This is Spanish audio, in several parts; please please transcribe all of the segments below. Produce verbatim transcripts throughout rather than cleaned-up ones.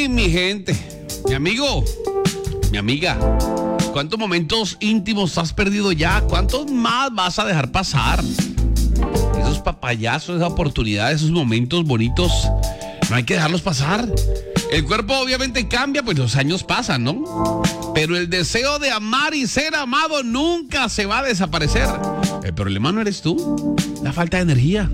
mi gente, mi amigo, mi amiga, ¿cuántos momentos íntimos has perdido ya? ¿Cuántos más vas a dejar pasar? Esos papayazos, esas oportunidades, esos momentos bonitos, no hay que dejarlos pasar. El cuerpo obviamente cambia, pues los años pasan, ¿no? Pero el deseo de amar y ser amado nunca se va a desaparecer. El problema no eres tú, la falta de energía.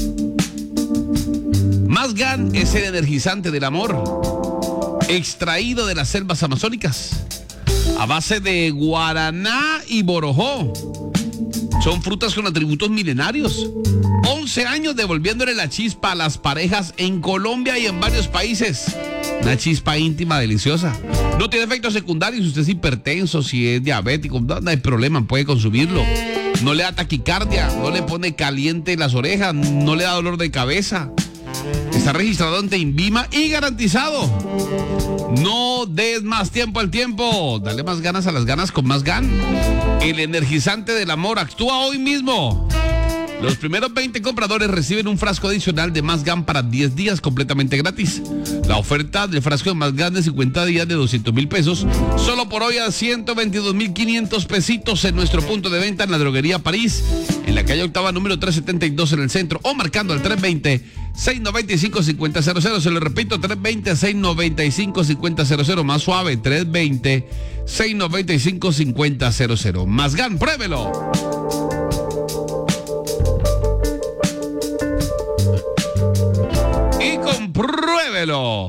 Mazgan es el energizante del amor, extraído de las selvas amazónicas, a base de guaraná y borojó. Son frutas con atributos milenarios. once años devolviéndole la chispa a las parejas en Colombia y en varios países. Una chispa íntima deliciosa. No tiene efectos secundarios. Si usted es hipertenso, si es diabético, no, no hay problema, puede consumirlo. No le da taquicardia, no le pone caliente las orejas, no le da dolor de cabeza. Está registrado ante INVIMA y garantizado. No des más tiempo al tiempo. Dale más ganas a las ganas con Mazgan. El energizante del amor actúa hoy mismo. Los primeros veinte compradores reciben un frasco adicional de Mazgan para diez días completamente gratis. La oferta del frasco de Mazgan de cincuenta días de doscientos mil pesos, solo por hoy a ciento veintidós mil quinientos pesitos en nuestro punto de venta en la droguería París, en la calle Octava número trescientos setenta y dos en el centro, o marcando al tres dos cero, seis nueve cinco, cinco cero cero cero. Se lo repito, tres dos cero, seis nueve cinco, cinco cero cero cero. Más suave, tres dos cero, seis nueve cinco, cinco cero cero. Mazgan, pruébelo. Y compruébelo.